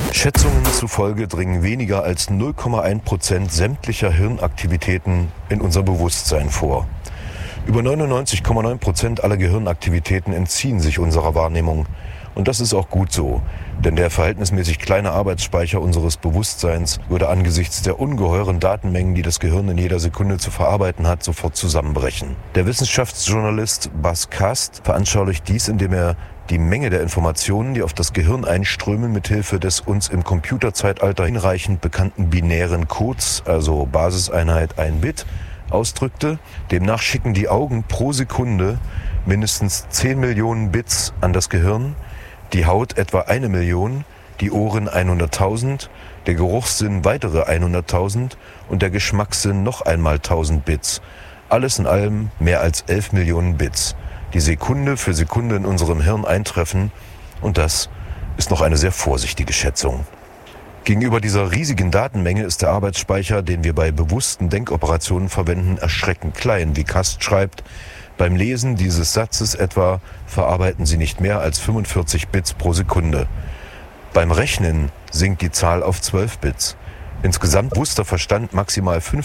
Schätzungen zufolge dringen weniger als 0,1% sämtlicher Hirnaktivitäten in unser Bewusstsein vor. Über 99,9% aller Gehirnaktivitäten entziehen sich unserer Wahrnehmung. Und das ist auch gut so, denn der verhältnismäßig kleine Arbeitsspeicher unseres Bewusstseins würde angesichts der ungeheuren Datenmengen, die das Gehirn in jeder Sekunde zu verarbeiten hat, sofort zusammenbrechen. Der Wissenschaftsjournalist Bas Kast veranschaulicht dies, indem er die Menge der Informationen, die auf das Gehirn einströmen, mithilfe des uns im Computerzeitalter hinreichend bekannten binären Codes, also Basiseinheit 1 Bit, ausdrückte. Demnach schicken die Augen pro Sekunde mindestens 10 Millionen Bits an das Gehirn, die Haut etwa 1 Million, die Ohren 100.000, der Geruchssinn weitere 100.000 und der Geschmackssinn noch einmal 1000 Bits. Alles in allem mehr als 11 Millionen Bits, die Sekunde für Sekunde in unserem Hirn eintreffen, und das ist noch eine sehr vorsichtige Schätzung. Gegenüber dieser riesigen Datenmenge ist der Arbeitsspeicher, den wir bei bewussten Denkoperationen verwenden, erschreckend klein. Wie Kast schreibt, beim Lesen dieses Satzes etwa verarbeiten Sie nicht mehr als 45 Bits pro Sekunde. Beim Rechnen sinkt die Zahl auf 12 Bits. Insgesamt bewusster Verstand maximal 5